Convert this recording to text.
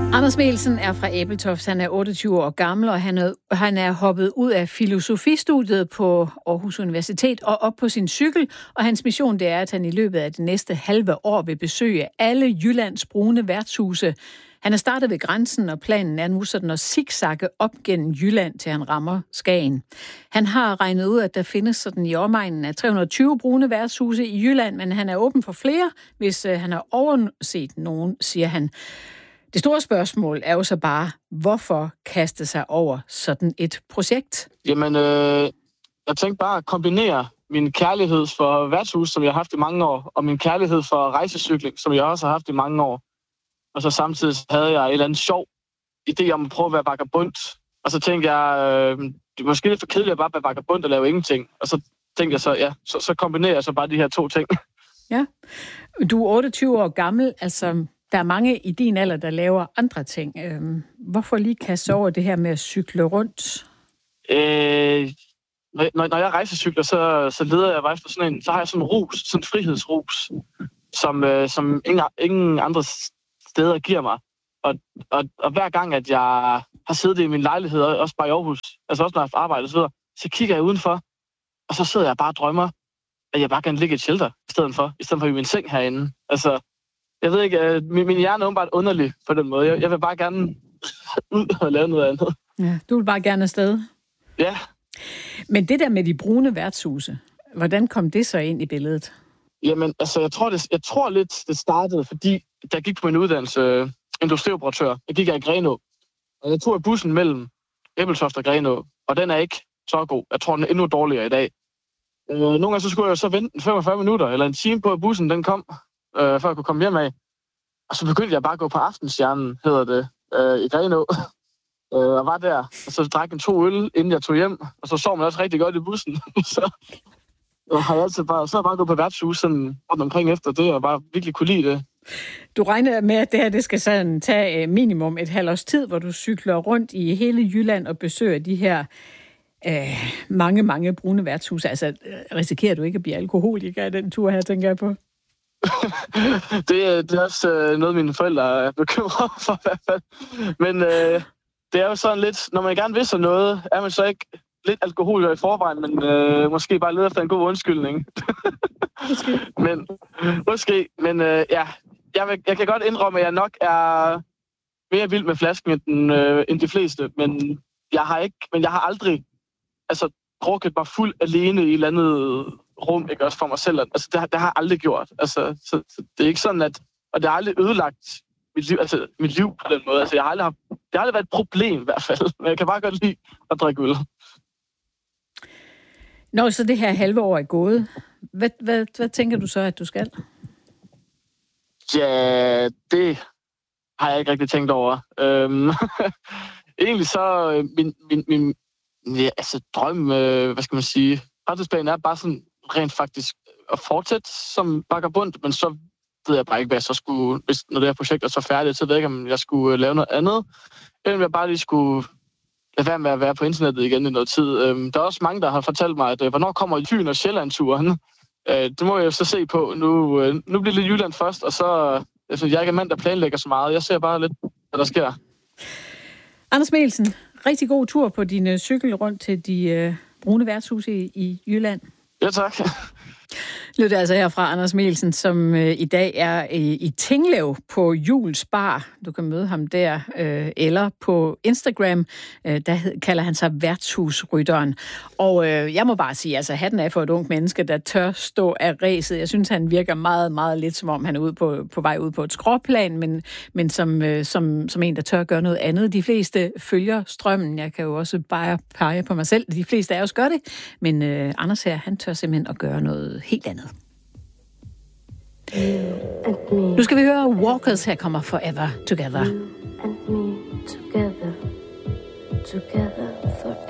Anders Mikkelsen er fra Ebeltoft. Han er 28 år gammel, og han er hoppet ud af filosofistudiet på Aarhus Universitet og op på sin cykel. Og hans mission det er, at han i løbet af det næste halve år vil besøge alle Jyllands brune værtshuse. Han er startet ved grænsen, og planen er nu sådan at zigzagge op gennem Jylland, til han rammer Skagen. Han har regnet ud, at der findes sådan i omegnen af 320 brune værtshuse i Jylland, men han er åben for flere, hvis han har overset nogen, siger han. Det store spørgsmål er jo så bare, hvorfor kaste sig over sådan et projekt? Jamen, jeg tænkte bare at kombinere min kærlighed for værtshus, som jeg har haft i mange år, og min kærlighed for rejsecykling, som jeg også har haft i mange år. Og så samtidig havde jeg en eller anden sjov idé om at prøve at være vagabond. Og så tænkte jeg, det er måske lidt for kedeligt at bare være vagabond og lave ingenting. Og så tænkte jeg så kombinerer jeg så bare de her to ting. Ja, du er 28 år gammel, altså der er mange i din alder, der laver andre ting. Hvorfor lige kaste over det her med at cykle rundt? Når jeg rejsecykler, så leder jeg bare efter sådan en, så har jeg sådan en rus, sådan en frihedsrus, som ingen andre steder giver mig. Og hver gang, at jeg har siddet i min lejlighed, også bare i Aarhus, altså også når jeg har haft arbejde, så kigger jeg udenfor, og så sidder jeg bare og drømmer, at jeg bare kan ligge i et shelter i stedet for i min seng herinde. Altså, jeg ved ikke, min hjerne er åbenbart underlig på den måde. Jeg vil bare gerne ud og lave noget andet. Ja, du vil bare gerne afsted? Ja. Men det der med de brune værtshuse, hvordan kom det så ind i billedet? Jamen, altså, jeg tror lidt, det startede, fordi jeg gik på min uddannelse industrioperatør. Jeg gik i Grenaa, og jeg tog bussen mellem Ebeltoft og Grenaa, og den er ikke så god. Jeg tror, den er endnu dårligere i dag. Nogle gange så skulle jeg så vente 45 minutter eller en time på, at bussen den kom, før jeg kunne komme hjem af. Og så begyndte jeg bare at gå på Aftenstjernen, hedder det, i Grenaa, og var der. Og så drak en 2 øl, inden jeg tog hjem, og så sov man også rigtig godt i bussen. så har jeg altid bare gået på værtshus sådan rundt omkring efter det, og bare virkelig kunne lide det. Du regner med, at det her det skal sådan tage minimum et halvt års tid, hvor du cykler rundt i hele Jylland og besøger de her mange brune værtshuse. Altså, risikerer du ikke at blive alkoholiker af den tur her, tænker jeg på? det er også noget, mine forældre er bekymret for i hvert fald. Men det er jo sådan lidt, når man gerne vil så noget, er man så ikke lidt alkoholiker i forvejen, men måske bare leder efter en god undskyldning. Måske. Men jeg kan godt indrømme, at jeg nok er mere vild med flasken end de fleste, men jeg har aldrig drukket mig fuld alene i et eller andet rum, ikke også for mig selv. Altså, det har jeg aldrig gjort. Altså, så det er ikke sådan, og det har aldrig ødelagt mit liv på den måde. Altså, det har aldrig været et problem i hvert fald, men jeg kan bare godt lide at drikke øl. Når så det her halve år er gået, hvad tænker du så, at du skal? Ja, det har jeg ikke rigtig tænkt over. Egentlig så min drøm, hvad skal man sige, fremtidsplanen er bare sådan rent faktisk at fortsætte som vagabond, men så ved jeg bare ikke, hvad jeg så skulle, når det her projekt er så færdigt, så ved jeg ikke, om jeg skulle lave noget andet, eller om jeg bare lige skulle lade være med at være på internettet igen i noget tid. Der er også mange, der har fortalt mig, at hvornår kommer Fyn og Sjælland-turen? Det må jeg så se på. Nu bliver det Jylland først, og så jeg er ikke en mand, der planlægger så meget. Jeg ser bare lidt, hvad der sker. Anders Mikkelsen, rigtig god tur på din cykel rundt til de brune værtshuse i Jylland. Ja, tak. Lød det altså her fra Anders Mikkelsen, som i dag er i Tinglev på Jules Bar. Du kan møde ham der, eller på Instagram, der kalder han sig værtshusrytteren. Og jeg må bare sige, altså hatten er for et ungt menneske, der tør stå af ræset. Jeg synes, han virker meget lidt, som om han er ude på vej ud på et skråplan, men som en, der tør gøre noget andet. De fleste følger strømmen. Jeg kan jo også bare pege på mig selv. De fleste af os gør det, men Anders her, han tør simpelthen at gøre noget helt andet. Nu skal vi høre Walkers. Her kommer Forever Together. You and me together.